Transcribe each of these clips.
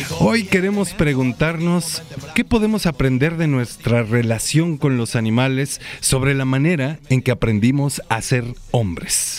Hoy queremos preguntarnos qué podemos aprender de nuestra relación con los animales sobre la manera en que aprendimos a ser hombres.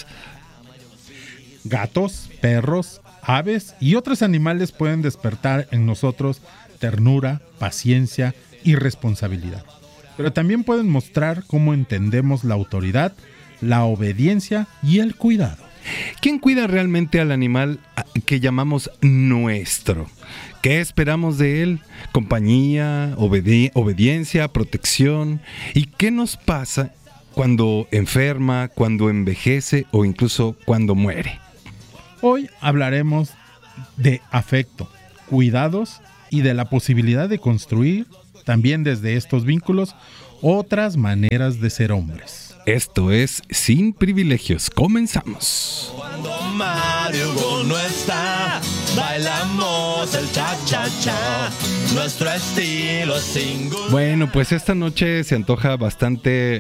Gatos, perros, aves y otros animales pueden despertar en nosotros ternura, paciencia y responsabilidad. Pero también pueden mostrar cómo entendemos la autoridad, la obediencia y el cuidado. ¿Quién cuida realmente al animal que llamamos nuestro? ¿Qué esperamos de él? Compañía, obediencia, protección. ¿Y qué nos pasa cuando enferma, cuando envejece o incluso cuando muere? Hoy hablaremos de afecto, cuidados y de la posibilidad de construir, también desde estos vínculos, otras maneras de ser hombres. Esto es Sin Privilegios. Comenzamos. Cuando Mario Hugo no está, bailamos el cha-cha-cha. Nuestro estilo es singular. Bueno, pues esta noche se antoja bastante,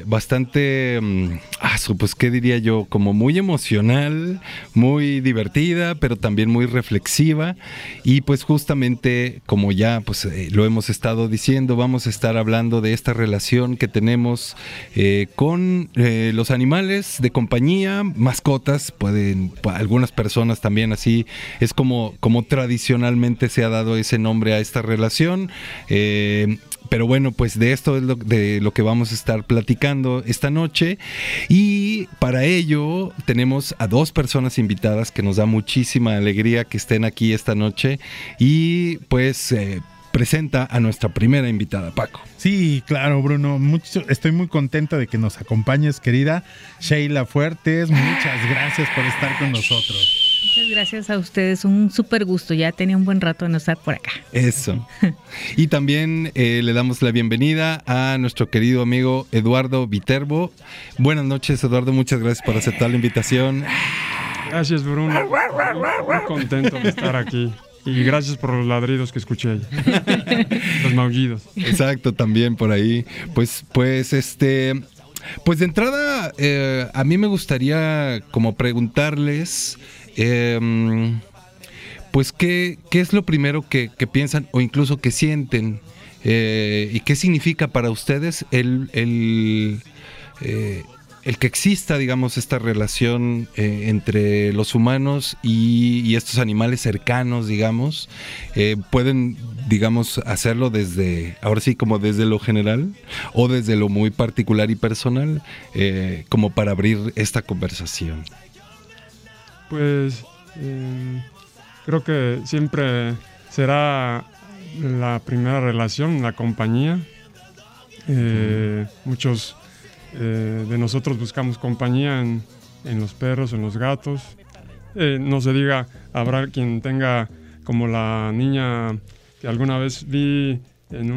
pues qué diría yo, como muy emocional, muy divertida, pero también muy reflexiva. Y pues justamente, como ya lo hemos estado diciendo, vamos a estar hablando de esta relación que tenemos con los animales de compañía, mascotas. Algunas personas también así, es como tradicionalmente se ha dado ese nombre a esta relación. Pero bueno, pues de esto es de lo que vamos a estar platicando esta noche. Y para ello tenemos a dos personas invitadas que nos da muchísima alegría que estén aquí esta noche. Y pues presenta a nuestra primera invitada, Paco. Sí, claro, Bruno. Estoy muy contenta de que nos acompañes, querida Sheila Fuertes. Muchas gracias por estar con nosotros. Muchas gracias a ustedes, un súper gusto. Ya tenía un buen rato de no estar por acá. Eso. Y también le damos la bienvenida a nuestro querido amigo Eduardo Viterbo. Buenas noches, Eduardo. Muchas gracias por aceptar la invitación. Gracias, Bruno. Muy contento de estar aquí. Y gracias por los ladridos que escuché ahí. Los maullidos. Exacto, también por ahí. Pues de entrada, a mí me gustaría como preguntarles, pues qué es lo primero que piensan o incluso que sienten, y qué significa para ustedes el que exista, digamos, esta relación entre los humanos y estos animales cercanos, digamos. Pueden, digamos, hacerlo ahora sí, como desde lo general o desde lo muy particular y personal, como para abrir esta conversación. Pues creo que siempre será la primera relación, la compañía. Muchos de nosotros buscamos compañía en los perros, en los gatos. No se diga, habrá quien tenga como la niña que alguna vez vi en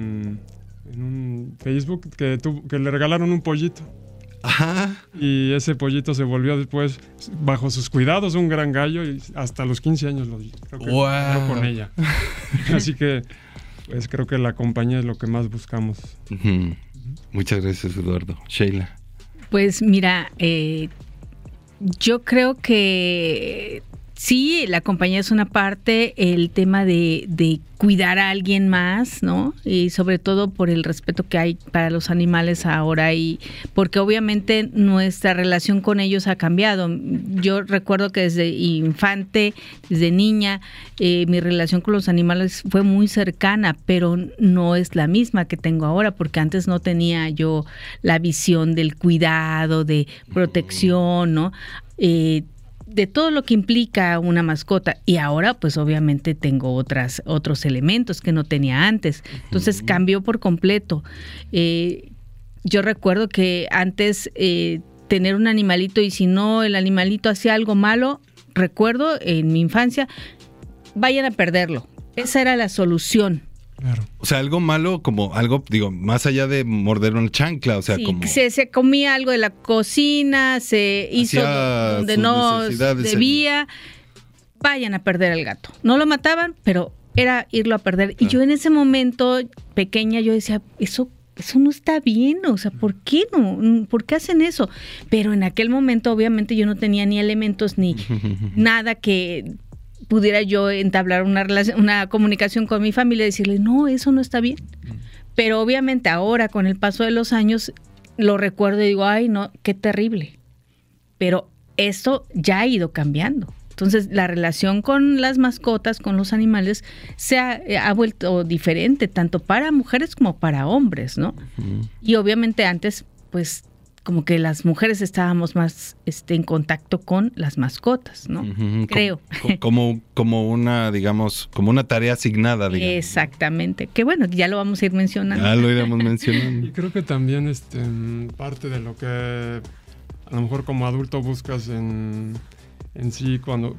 un Facebook que le regalaron un pollito. Ajá. Y ese pollito se volvió después, bajo sus cuidados, un gran gallo, y hasta los 15 años creo que wow. con ella. Así que pues creo que la compañía es lo que más buscamos. Uh-huh. Muchas gracias, Eduardo. Sheila. Pues mira, yo creo que sí, la compañía es una parte, el tema de cuidar a alguien más, ¿no? Y sobre todo por el respeto que hay para los animales ahora, y porque obviamente nuestra relación con ellos ha cambiado. Yo recuerdo que desde infante, desde niña, mi relación con los animales fue muy cercana, pero no es la misma que tengo ahora, porque antes no tenía yo la visión del cuidado, de protección, ¿no? De todo lo que implica una mascota, y ahora pues obviamente tengo otros elementos que no tenía antes, entonces cambió por completo. Yo recuerdo que antes tener un animalito, y si no el animalito hacía algo malo, recuerdo en mi infancia, vayan a perderlo, esa era la solución. Claro. O sea, algo malo, como algo, digo, más allá de morder una chancla, o sea, sí, como... Se comía algo de la cocina, se hizo donde no debía, vayan a perder al gato. No lo mataban, pero era irlo a perder. Claro. Y yo en ese momento, pequeña, yo decía, eso no está bien, o sea, ¿por qué no? ¿Por qué hacen eso? Pero en aquel momento, obviamente, yo no tenía ni elementos ni nada que pudiera yo entablar una relación, una comunicación con mi familia y decirle, no, eso no está bien. Pero obviamente ahora, con el paso de los años, lo recuerdo y digo, ay, no, qué terrible. Pero esto ya ha ido cambiando. Entonces, la relación con las mascotas, con los animales, ha vuelto diferente, tanto para mujeres como para hombres, ¿no? Uh-huh. Y obviamente antes, pues, como que las mujeres estábamos más en contacto con las mascotas, ¿no? Uh-huh. Creo. Como una, digamos, como una tarea asignada, digamos. Exactamente. Que bueno, ya lo vamos a ir mencionando. Ya lo iremos mencionando. Y creo que también parte de lo que a lo mejor como adulto buscas en sí cuando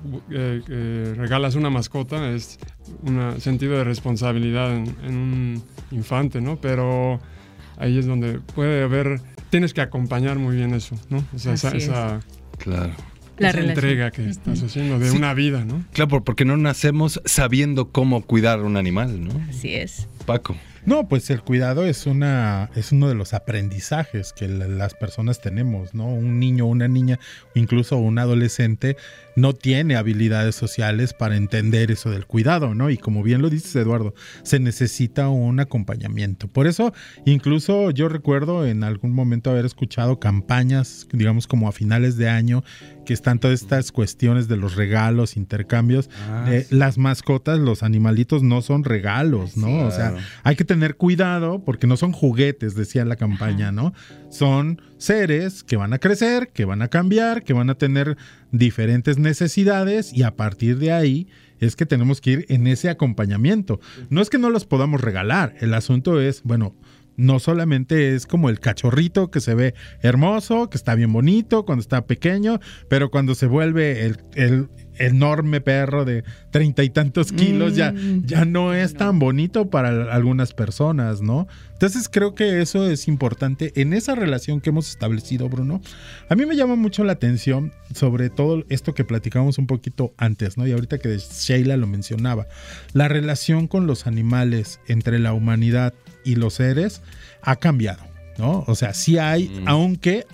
regalas una mascota es un sentido de responsabilidad en un infante, ¿no? Pero ahí es donde puede haber, tienes que acompañar muy bien eso, ¿no? O sea, esa claro. La entrega que estás haciendo de una vida, ¿no? Claro, porque no nacemos sabiendo cómo cuidar un animal, ¿no? Así es. Paco. No, pues el cuidado es uno de los aprendizajes que las personas tenemos, ¿no? Un niño, una niña, incluso un adolescente no tiene habilidades sociales para entender eso del cuidado, ¿no? Y como bien lo dices, Eduardo, se necesita un acompañamiento. Por eso, incluso yo recuerdo en algún momento haber escuchado campañas, digamos como a finales de año, que están todas estas cuestiones de los regalos, intercambios. Sí. Las mascotas, los animalitos no son regalos, ¿no? Sí, claro. O sea, hay que tener cuidado porque no son juguetes, decía la campaña, ¿no? Son seres que van a crecer, que van a cambiar, que van a tener diferentes necesidades y a partir de ahí es que tenemos que ir en ese acompañamiento. No es que no los podamos regalar, el asunto es, bueno, no solamente es como el cachorrito que se ve hermoso, que está bien bonito cuando está pequeño, pero cuando se vuelve el enorme perro de 30 y tantos kilos, ya no es tan bonito para algunas personas, ¿no? Entonces creo que eso es importante en esa relación que hemos establecido, Bruno. A mí me llama mucho la atención sobre todo esto que platicamos un poquito antes, ¿no? Y ahorita que Sheila lo mencionaba, la relación con los animales entre la humanidad y los seres ha cambiado, ¿no? O sea, sí hay, aunque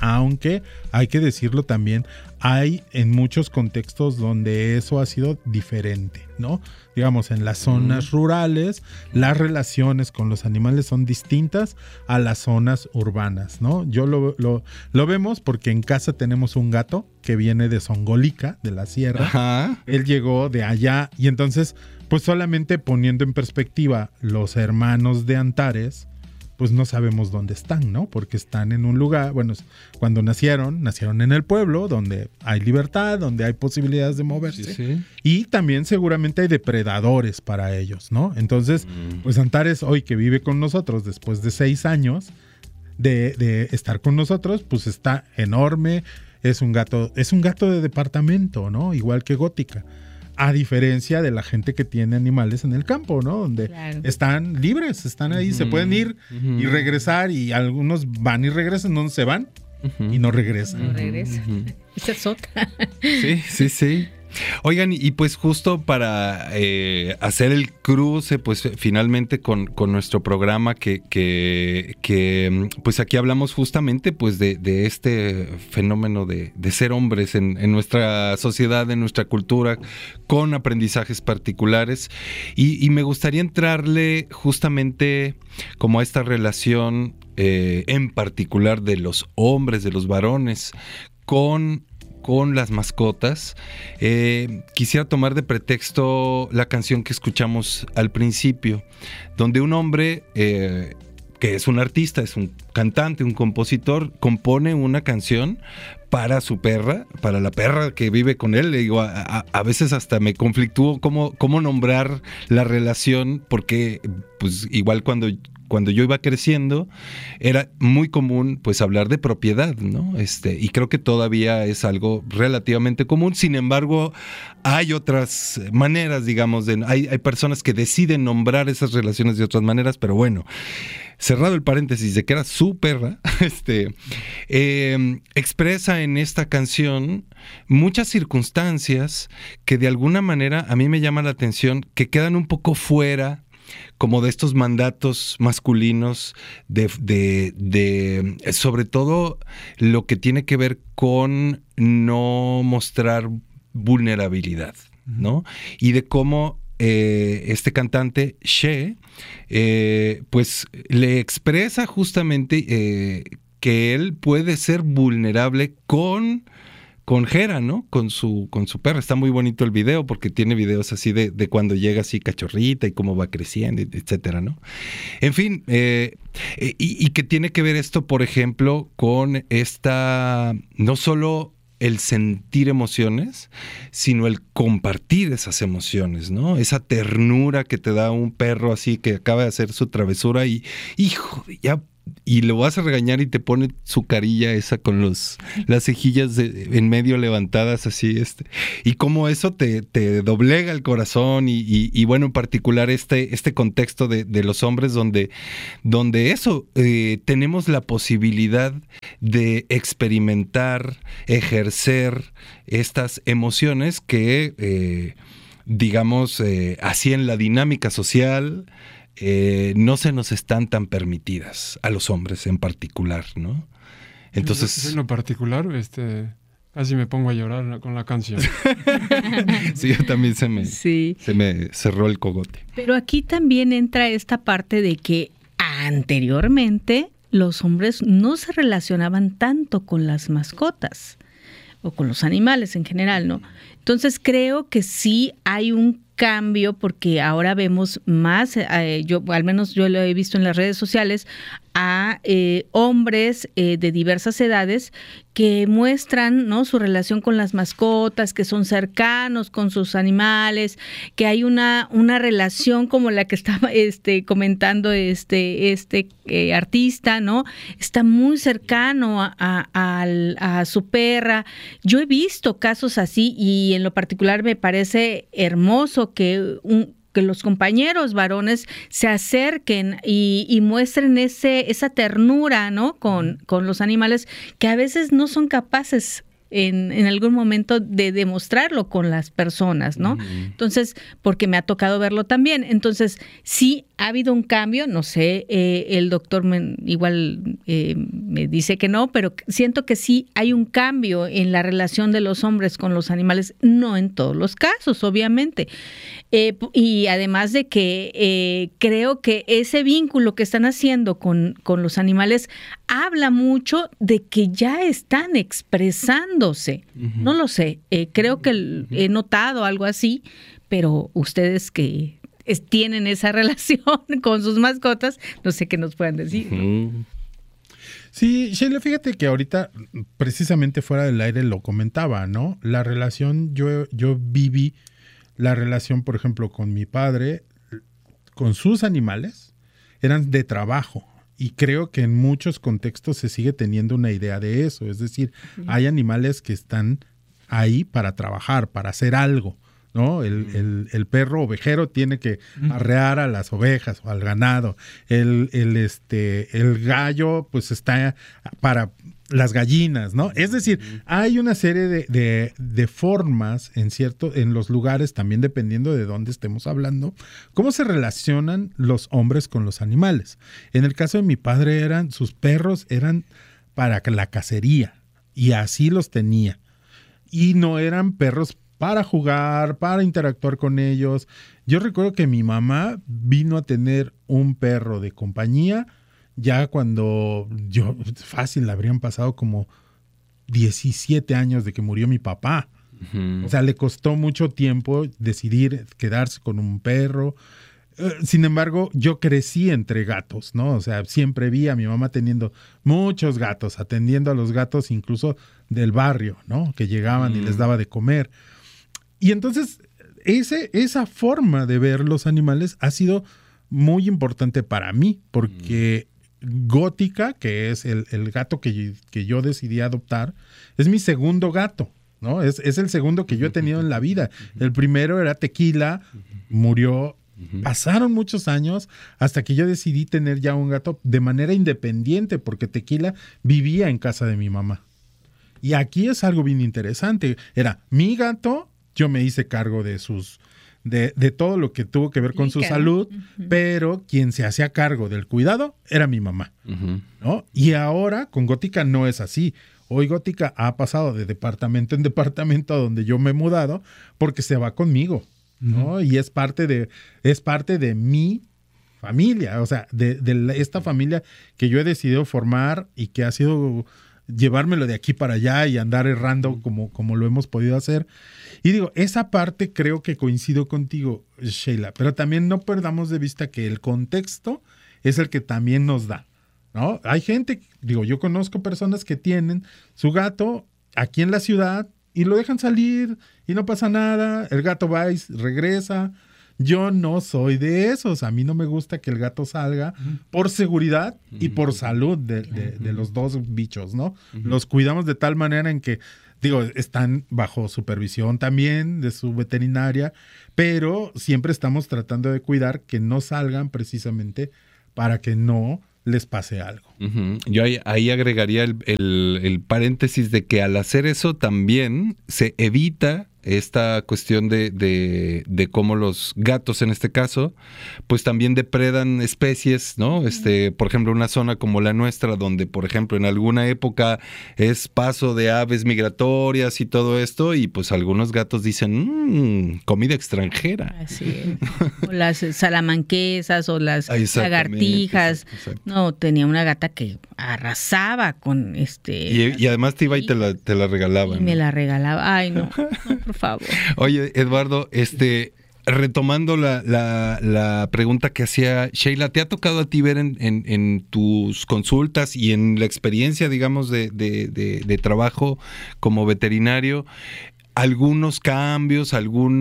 hay que decirlo también, hay en muchos contextos donde eso ha sido diferente, ¿no? Digamos, en las zonas rurales, las relaciones con los animales son distintas a las zonas urbanas, ¿no? Yo lo vemos porque en casa tenemos un gato que viene de Zongolica, de la sierra. Ajá. Él llegó de allá y entonces, pues solamente poniendo en perspectiva los hermanos de Antares, pues no sabemos dónde están, ¿no? Porque están en un lugar, bueno, cuando nacieron en el pueblo, donde hay libertad, donde hay posibilidades de moverse. Sí. Y también seguramente hay depredadores para ellos, ¿no? Entonces, pues Antares hoy que vive con nosotros después de 6 años de estar con nosotros, pues está enorme, es un gato de departamento, ¿no? Igual que Gótica. A diferencia de la gente que tiene animales en el campo, ¿no? Donde están libres, están ahí, se pueden ir y regresar y algunos van y regresan, no se van y no regresan. No regresan. Esa es otra. Sí. Oigan, y pues justo para hacer el cruce, pues finalmente con nuestro programa que pues aquí hablamos justamente pues de este fenómeno de ser hombres en nuestra sociedad, en nuestra cultura, con aprendizajes particulares y me gustaría entrarle justamente como a esta relación en particular de los hombres, de los varones, con las mascotas. Quisiera tomar de pretexto la canción que escuchamos al principio, donde un hombre que es un artista, es un cantante, un compositor, compone una canción para su perra, para la perra que vive con él. Le digo, a veces hasta me conflictúo cómo nombrar la relación, porque pues igual cuando yo iba creciendo, era muy común pues hablar de propiedad, ¿no? Y creo que todavía es algo relativamente común. Sin embargo, hay otras maneras, digamos, hay personas que deciden nombrar esas relaciones de otras maneras, pero bueno, cerrado el paréntesis de que era su perra, expresa en esta canción muchas circunstancias que de alguna manera a mí me llama la atención, que quedan un poco fuera como de estos mandatos masculinos de sobre todo lo que tiene que ver con no mostrar vulnerabilidad, ¿no? Y de cómo este cantante, She, pues le expresa justamente que él puede ser vulnerable con Hera, ¿no? Con su perra. Está muy bonito el video porque tiene videos así de cuando llega así cachorrita y cómo va creciendo, etcétera, ¿no? En fin, y que tiene que ver esto, por ejemplo, con no solo el sentir emociones, sino el compartir esas emociones, ¿no? Esa ternura que te da un perro así que acaba de hacer su travesura y, hijo, ya... Y lo vas a regañar y te pone su carilla esa con las cejillas en medio levantadas así, y cómo eso te doblega el corazón y bueno, en particular este contexto de los hombres donde eso, tenemos la posibilidad de experimentar, ejercer estas emociones que, digamos, así en la dinámica social, no se nos están tan permitidas a los hombres en particular, ¿no? Entonces, en lo particular, casi me pongo a llorar con la canción. Sí, yo también se me cerró el cogote. Pero aquí también entra esta parte de que anteriormente los hombres no se relacionaban tanto con las mascotas o con los animales en general, ¿no? Entonces creo que sí hay un cambio porque ahora vemos más, al menos yo lo he visto en las redes sociales, a hombres de diversas edades que muestran, ¿no?, su relación con las mascotas, que son cercanos con sus animales, que hay una relación como la que estaba comentando artista, ¿no? Está muy cercano a su perra. Yo he visto casos así y en lo particular me parece hermoso que los compañeros varones se acerquen y muestren esa ternura, ¿no?, con los animales, que a veces no son capaces en algún momento de demostrarlo con las personas, ¿no? Entonces, porque me ha tocado verlo también. Entonces, sí ha habido un cambio, no sé, el doctor igual me dice que no, pero siento que sí hay un cambio en la relación de los hombres con los animales, no en todos los casos, obviamente. Y además de que creo que ese vínculo que están haciendo con los animales habla mucho de que ya están expresándose. No lo sé, creo que he notado algo así, pero ustedes que tienen esa relación con sus mascotas, no sé qué nos puedan decir. Sí, Sheila, fíjate que ahorita, precisamente fuera del aire, lo comentaba, ¿no? La relación, yo viví la relación, por ejemplo, con mi padre, con sus animales, eran de trabajo. Y creo que en muchos contextos se sigue teniendo una idea de eso. Es decir, hay animales que están ahí para trabajar, para hacer algo, ¿no? El perro ovejero tiene que arrear a las ovejas o al ganado. El gallo, pues, está para las gallinas, ¿no? Es decir, hay una serie de formas en los lugares, también dependiendo de dónde estemos hablando, cómo se relacionan los hombres con los animales. En el caso de mi padre, sus perros eran para la cacería y así los tenía. Y no eran perros para jugar, para interactuar con ellos. Yo recuerdo que mi mamá vino a tener un perro de compañía ya cuando fácil le habrían pasado como 17 años de que murió mi papá. O sea, le costó mucho tiempo decidir quedarse con un perro. Sin embargo, yo crecí entre gatos, ¿no? O sea, siempre vi a mi mamá teniendo muchos gatos, atendiendo a los gatos incluso del barrio, ¿no? Que llegaban y les daba de comer. Y entonces, esa forma de ver los animales ha sido muy importante para mí, porque Gótica, que es el gato que yo decidí adoptar, es mi segundo gato, ¿no? Es el segundo que yo he tenido en la vida. El primero era Tequila, murió. Pasaron muchos años hasta que yo decidí tener ya un gato de manera independiente, porque Tequila vivía en casa de mi mamá. Y aquí es algo bien interesante. Era mi gato, yo me hice cargo de todo lo que tuvo que ver con su salud, pero quien se hacía cargo del cuidado era mi mamá, ¿no? Y ahora con Gótica no es así. Hoy Gótica ha pasado de departamento en departamento a donde yo me he mudado porque se va conmigo, ¿no? Y es parte de mi familia, o sea, esta familia que yo he decidido formar y que ha sido llevármelo de aquí para allá y andar errando como lo hemos podido hacer. Y digo, esa parte creo que coincido contigo, Sheila, pero también no perdamos de vista que el contexto es el que también nos da, ¿no? Hay gente, digo, yo conozco personas que tienen su gato aquí en la ciudad y lo dejan salir y no pasa nada, el gato va y regresa. Yo no soy de esos, a mí no me gusta que el gato salga por seguridad y por salud de los dos bichos, ¿no? Los cuidamos de tal manera en que, digo, están bajo supervisión también de su veterinaria, pero siempre estamos tratando de cuidar que no salgan precisamente para que no les pase algo. Yo ahí agregaría el paréntesis de que al hacer eso también se evita esta cuestión de cómo los gatos, en este caso, pues también depredan especies, ¿no? Por ejemplo, una zona como la nuestra, donde, por ejemplo, en alguna época es paso de aves migratorias y todo esto, y pues algunos gatos dicen, comida extranjera. Así es. O las salamanquesas o las lagartijas. Exacto. No, tenía una gata que arrasaba con Y además te iba y te la regalaban. Y me la regalaba. Ay, no, por favor. Oye, Eduardo, retomando la pregunta que hacía Sheila, ¿te ha tocado a ti ver en tus consultas y en la experiencia, digamos, de trabajo como veterinario, algunos cambios,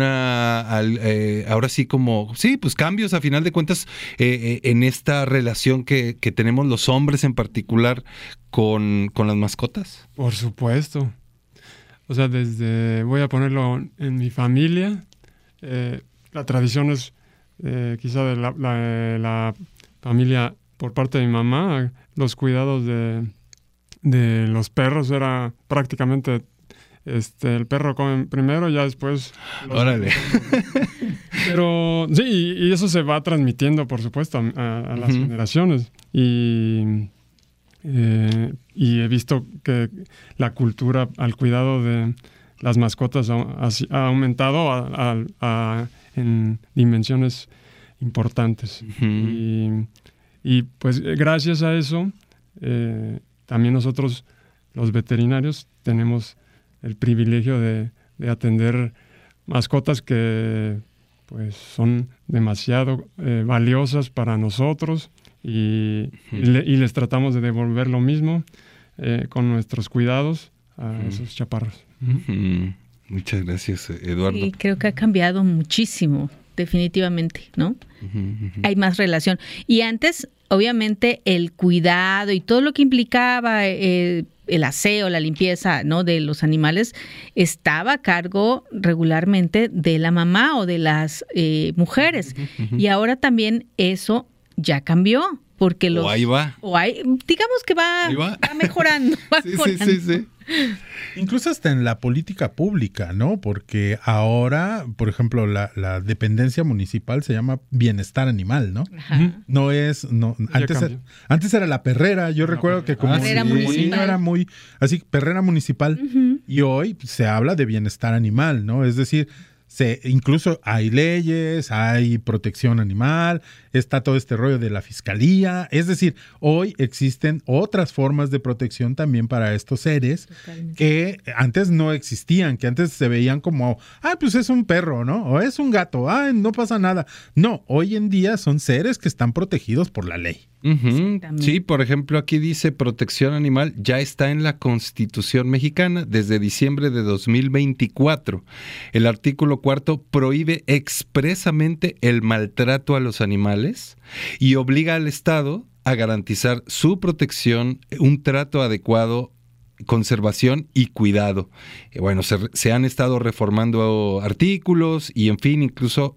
ahora sí pues cambios a final de cuentas en esta relación que tenemos los hombres en particular con las mascotas? Por supuesto. O sea, voy a ponerlo en mi familia, la tradición es quizá de la familia por parte de mi mamá, los cuidados de los perros era prácticamente el perro come primero, ya después... Órale. Pero sí, y eso se va transmitiendo, por supuesto, a las generaciones. Y he visto que la cultura al cuidado de las mascotas ha aumentado en dimensiones importantes. Y pues gracias a eso, también nosotros, los veterinarios, tenemos el privilegio de atender mascotas que pues son demasiado valiosas para nosotros y les tratamos de devolver lo mismo con nuestros cuidados a esos chaparros. Muchas gracias, Eduardo. Y creo que ha cambiado muchísimo, definitivamente, ¿no? Hay más relación. Y antes, obviamente, el cuidado y todo lo que implicaba el aseo, la limpieza, ¿no?, de los animales, estaba a cargo regularmente de la mamá o de las mujeres. Y ahora también eso ya cambió. Porque o ahí va. Digamos que va mejorando. Sí. Incluso hasta en la política pública, ¿no? Porque ahora, por ejemplo, la dependencia municipal se llama bienestar animal, ¿no? Ajá. Antes era la perrera. Yo recuerdo que como niño era muy así, perrera municipal. Y hoy se habla de bienestar animal, ¿no? Es decir, incluso hay leyes, hay protección animal, está todo este rollo de la fiscalía. Es decir, hoy existen otras formas de protección también para estos seres. Totalmente. Que antes no existían, que antes se veían como, pues es un perro, ¿no? O es un gato, no pasa nada. No, hoy en día son seres que están protegidos por la ley. Sí, por ejemplo, aquí dice protección animal, ya está en la Constitución mexicana desde diciembre de 2024. El artículo 4 prohíbe expresamente el maltrato a los animales y obliga al Estado a garantizar su protección, un trato adecuado, conservación y cuidado. Bueno, se han estado reformando artículos y en fin, incluso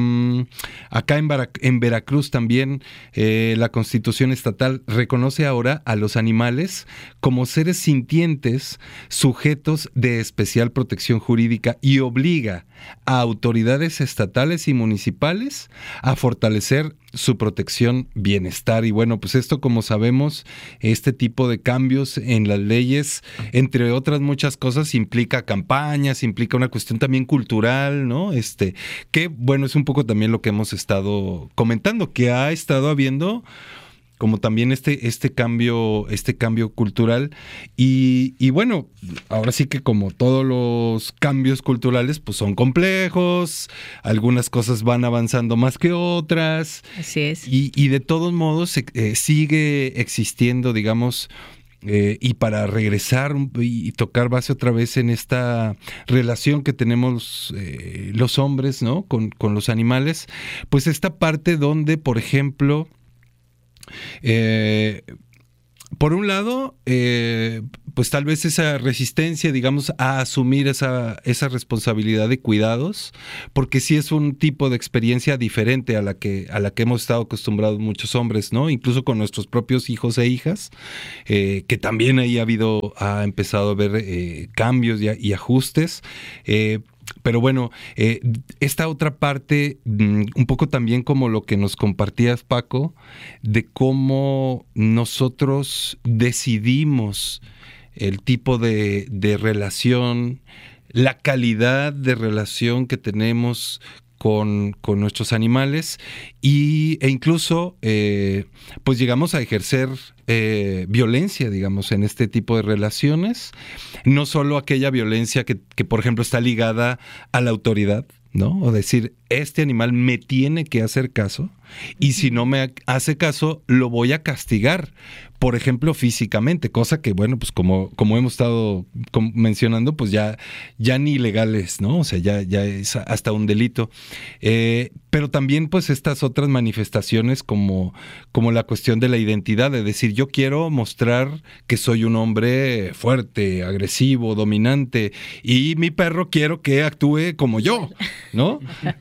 acá en Veracruz también la Constitución estatal reconoce ahora a los animales como seres sintientes sujetos de especial protección jurídica y obliga a autoridades estatales y municipales a fortalecer su protección, bienestar. Y bueno, pues esto, como sabemos, este tipo de cambios en las leyes, entre otras muchas cosas, implica campañas, implica una cuestión también cultural, ¿no? Que bueno, es un poco también lo que hemos estado comentando, que ha estado habiendo como también este cambio cultural. Y bueno, ahora sí que como todos los cambios culturales, pues son complejos, algunas cosas van avanzando más que otras. Así es. Y de todos modos sigue existiendo, digamos, y para regresar y tocar base otra vez en esta relación que tenemos los hombres, ¿no? Con los animales, pues esta parte donde, por ejemplo, por un lado, pues tal vez esa resistencia, digamos, a asumir esa responsabilidad de cuidados, porque sí es un tipo de experiencia diferente a la que hemos estado acostumbrados muchos hombres, ¿no? Incluso con nuestros propios hijos e hijas, que también ahí ha empezado a haber cambios y ajustes. Pero bueno, esta otra parte, un poco también como lo que nos compartías, Paco, de cómo nosotros decidimos el tipo de relación, la calidad de relación que tenemos con nuestros animales e incluso pues llegamos a ejercer violencia, digamos, en este tipo de relaciones, no solo aquella violencia que por ejemplo está ligada a la autoridad, ¿no? O decir, este animal me tiene que hacer caso y si no me hace caso lo voy a castigar, por ejemplo físicamente, cosa que bueno, pues como hemos estado mencionando, pues ya ni legal es, ¿no? O sea, ya es hasta un delito. Pero también pues estas otras manifestaciones como la cuestión de la identidad, de decir, yo quiero mostrar que soy un hombre fuerte, agresivo, dominante, y mi perro quiero que actúe como yo, ¿no?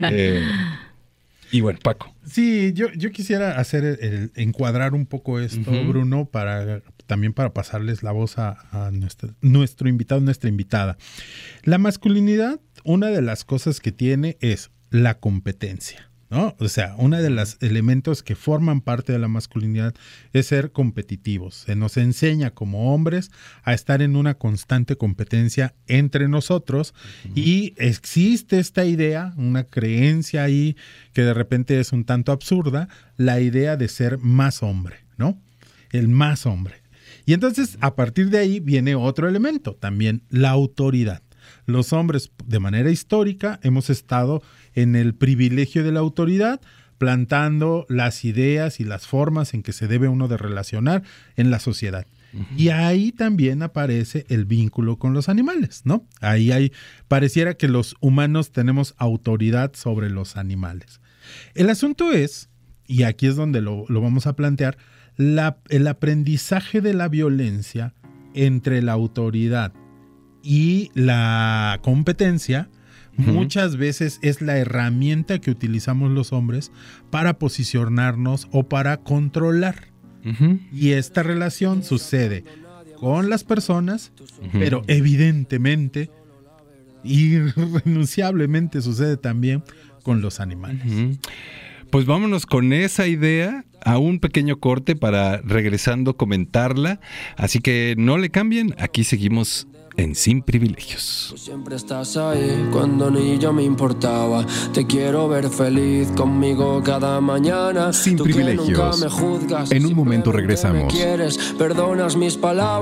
Y bueno, Paco. Sí, yo quisiera encuadrar un poco esto, Bruno, también para pasarles la voz a nuestro invitado, nuestra invitada. La masculinidad, una de las cosas que tiene es la competencia, ¿no? O sea, uno de los elementos que forman parte de la masculinidad es ser competitivos. Se nos enseña como hombres a estar en una constante competencia entre nosotros y existe esta idea, una creencia ahí que de repente es un tanto absurda, la idea de ser más hombre, ¿no? El más hombre. Y entonces, a partir de ahí viene otro elemento, también la autoridad. Los hombres, de manera histórica, hemos estado en el privilegio de la autoridad, plantando las ideas y las formas en que se debe uno de relacionar en la sociedad. Y ahí también aparece el vínculo con los animales, ¿no? Pareciera que los humanos tenemos autoridad sobre los animales. El asunto es, y aquí es donde lo vamos a plantear, el aprendizaje de la violencia entre la autoridad y la competencia muchas veces es la herramienta que utilizamos los hombres para posicionarnos o para controlar. Y esta relación sucede con las personas, pero evidentemente, irrenunciablemente sucede también con los animales. Pues vámonos con esa idea a un pequeño corte para, regresando, comentarla. Así que no le cambien, aquí seguimos en Sin Privilegios. Tú siempre estás ahí cuando ni yo me importaba. Te quiero ver feliz conmigo cada mañana. Sin Privilegios. En un momento regresamos. Perdonas mis palabras.